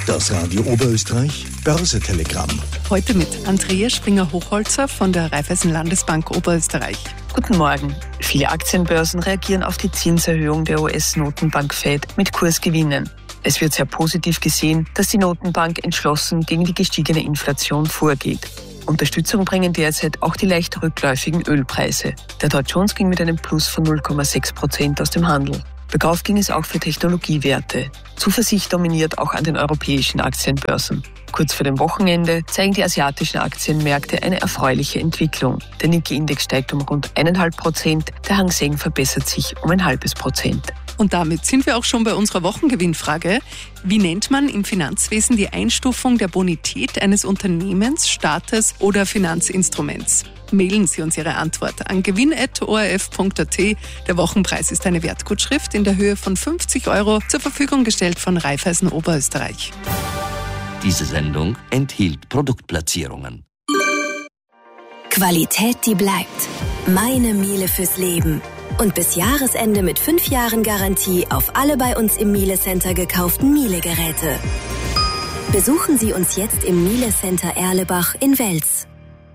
Das Radio Oberösterreich Börsetelegramm. Heute mit Andrea Springer-Hochholzer von der Raiffeisen Landesbank Oberösterreich. Guten Morgen. Viele Aktienbörsen reagieren auf die Zinserhöhung der US-Notenbank Fed mit Kursgewinnen. Es wird sehr positiv gesehen, dass die Notenbank entschlossen gegen die gestiegene Inflation vorgeht. Unterstützung bringen derzeit auch die leicht rückläufigen Ölpreise. Der Dow Jones ging mit einem Plus von 0,6% aus dem Handel. Bergauf ging es auch für Technologiewerte. Zuversicht dominiert auch an den europäischen Aktienbörsen. Kurz vor dem Wochenende zeigen die asiatischen Aktienmärkte eine erfreuliche Entwicklung. Der Nikkei-Index steigt um rund 1,5%, der Hang Seng verbessert sich um 0,5%. Und damit sind wir auch schon bei unserer Wochengewinnfrage. Wie nennt man im Finanzwesen die Einstufung der Bonität eines Unternehmens, Staates oder Finanzinstruments? Mailen Sie uns Ihre Antwort an gewinn@orf.at. Der Wochenpreis ist eine Wertgutschrift in der Höhe von 50 € zur Verfügung gestellt von Raiffeisen Oberösterreich. Diese Sendung enthielt Produktplatzierungen. Qualität, die bleibt. Meine Miele fürs Leben. Und bis Jahresende mit 5 Jahren Garantie auf alle bei uns im Miele Center gekauften Miele-Geräte. Besuchen Sie uns jetzt im Miele Center Erlebach in Wels.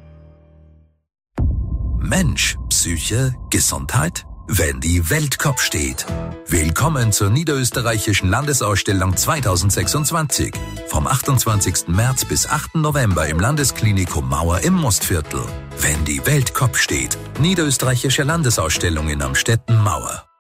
Mensch, Psyche, Gesundheit? Wenn die Welt Kopf steht. Willkommen zur Niederösterreichischen Landesausstellung 2026. Vom 28. März bis 8. November im Landesklinikum Mauer im Mostviertel. Wenn die Welt Kopf steht. Niederösterreichische Landesausstellung in Amstetten Mauer.